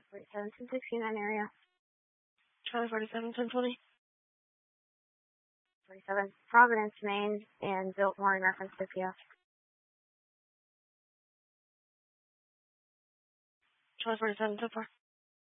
47 to 69 area. Charlie 47, 1020. 47, Providence, Maine, and Biltmore in reference to PF. Charlie 47, 10 4.